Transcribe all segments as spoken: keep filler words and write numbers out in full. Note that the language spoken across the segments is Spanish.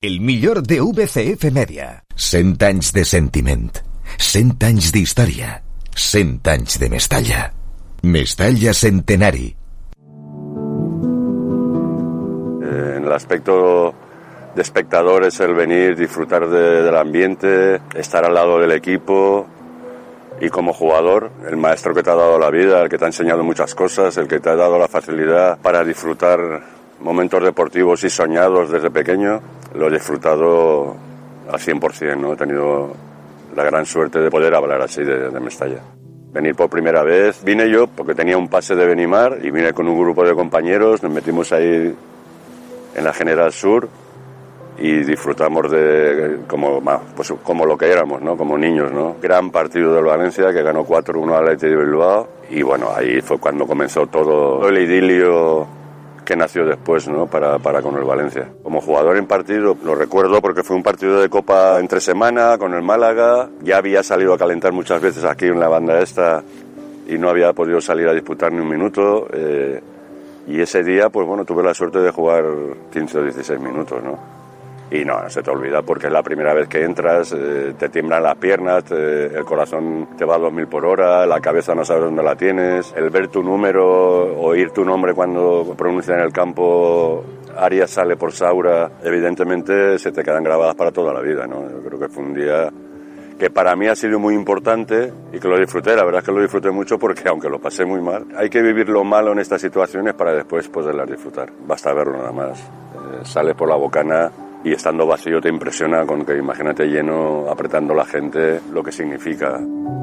El millor de V C F Media. cent anys de sentiment, cent anys d'història, cent anys de Mestalla. Mestalla Centenari. Eh, en el aspecto de espectadores, el venir, disfrutar de, del ambiente, estar al lado del equipo, y como jugador, el maestro que te ha dado la vida, el que te ha enseñado muchas cosas, el que te ha dado la facilidad para disfrutar momentos deportivos y soñados desde pequeño, lo he disfrutado al cien por ciento, ¿no? He tenido la gran suerte de poder hablar así de, de Mestalla. Venir por primera vez, vine yo porque tenía un pase de Benimar y vine con un grupo de compañeros, nos metimos ahí en la General Sur y disfrutamos de como, pues, como lo que éramos, ¿no? Como niños, ¿no? Gran partido del Valencia que ganó cuatro uno al Athletic de Bilbao y bueno, ahí fue cuando comenzó todo el idilio que nació después, ¿no? Para, para con el Valencia. Como jugador en partido lo recuerdo porque fue un partido de Copa entre semana con el Málaga, ya había salido a calentar muchas veces aquí en la banda esta y no había podido salir a disputar ni un minuto, eh, y ese día pues bueno, tuve la suerte de jugar quince o dieciséis minutos, ¿no? Y no, no se te olvida porque es la primera vez que entras, eh, te tiemblan las piernas, te, el corazón te va a dos mil por hora, la cabeza no sabes dónde la tienes, el ver tu número, oír tu nombre cuando pronuncian en el campo, Arias sale por Saura, evidentemente se te quedan grabadas para toda la vida, ¿no? Yo creo que fue un día que para mí ha sido muy importante y que lo disfruté, la verdad es que lo disfruté mucho porque aunque lo pasé muy mal, hay que vivir lo malo en estas situaciones para después poderlas disfrutar, basta verlo nada más, eh, sales por la bocana y estando vacío te impresiona con que imagínate lleno, apretando la gente, lo que significa.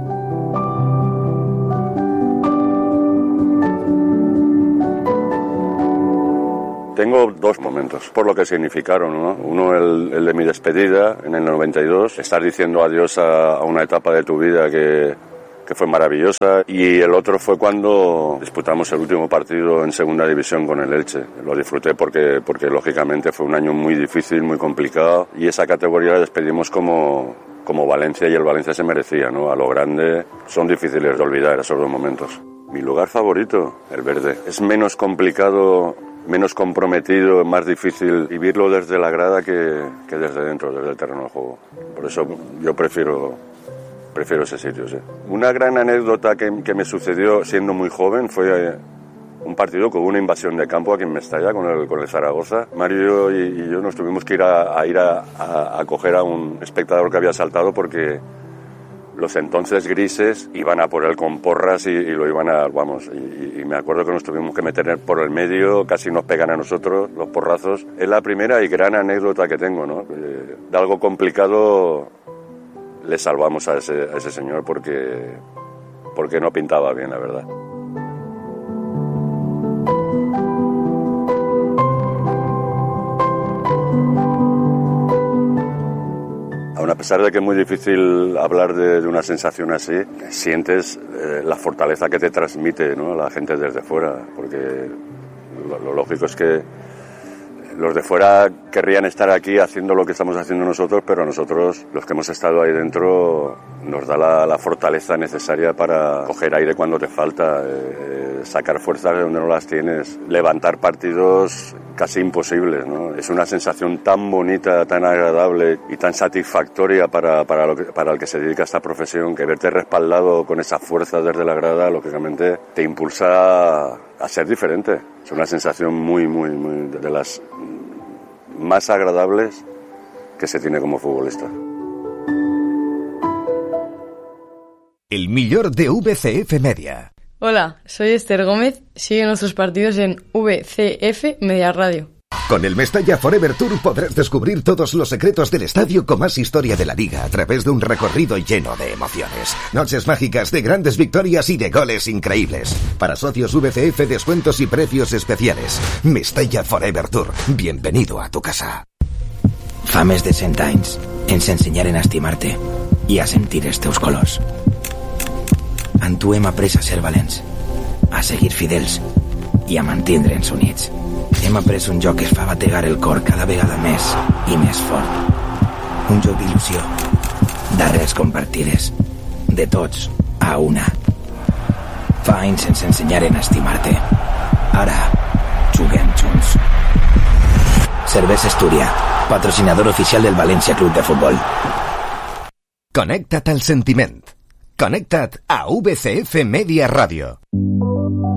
Tengo dos momentos, por lo que significaron, ¿no? Uno, el, el de mi despedida en el noventa y dos, estar diciendo adiós a, a una etapa de tu vida que, que fue maravillosa, y el otro fue cuando disputamos el último partido en segunda división con el Elche. Lo disfruté porque, porque lógicamente fue un año muy difícil, muy complicado, y esa categoría la despedimos como, como Valencia, y el Valencia se merecía, ¿no? A lo grande. Son difíciles de olvidar esos dos momentos. Mi lugar favorito, el verde. Es menos complicado, menos comprometido, más difícil vivirlo desde la grada que, que desde dentro, desde el terreno de juego. Por eso yo prefiero... Prefiero ese sitio, sí. Una gran anécdota que, que me sucedió siendo muy joven fue eh, un partido con una invasión de campo aquí en Mestalla con el, con el Zaragoza. Mario y, y yo nos tuvimos que ir a, a ir a, a, a coger a un espectador que había saltado porque los entonces grises iban a por él con porras y, y lo iban a, vamos, y, y me acuerdo que nos tuvimos que meter por el medio, casi nos pegan a nosotros los porrazos. Es la primera y gran anécdota que tengo, ¿no? Eh, de algo complicado le salvamos a ese, a ese señor porque, porque no pintaba bien, la verdad. Aún a pesar de que es muy difícil hablar de, de una sensación así, sientes eh, la fortaleza que te transmite, ¿no? La gente desde fuera, porque lo, lo lógico es que los de fuera querrían estar aquí haciendo lo que estamos haciendo nosotros, pero nosotros, los que hemos estado ahí dentro, nos da la, la fortaleza necesaria para coger aire cuando te falta, eh, sacar fuerzas de donde no las tienes, levantar partidos casi imposibles, ¿no? Es una sensación tan bonita, tan agradable y tan satisfactoria para, para, lo que, para el que se dedica a esta profesión, que verte respaldado con esa fuerza desde la grada, lógicamente te impulsa a ser diferente. Es una sensación muy, muy, muy de las más agradables que se tiene como futbolista. El millor de V C F Media. Hola, soy Esther Gómez. Sigue nuestros partidos en V C F Media Radio. Con el Mestalla Forever Tour podrás descubrir todos los secretos del estadio con más historia de la liga a través de un recorrido lleno de emociones. Noches mágicas de grandes victorias y de goles increíbles. Para socios V C F, descuentos y precios especiales. Mestalla Forever Tour. Bienvenido a tu casa. Fa més de cent anys ens ensenyaren a estimar-te i a sentir els teus colors. En tu hem après a ser valents, a seguir fidels i a mantindre'ns units. Hem après un joc que es fa bategar el cor cada vegada més i més fort. Un joc d'il·lusió, d'arrels compartides, de tots a una. Fa anys ens ensenyaren a estimar-te. Ara juguem junts. Cervesa Astúria, patrocinador oficial del València Club de Futbol. Connecta't al sentiment. Connecta't a V C F Media Radio.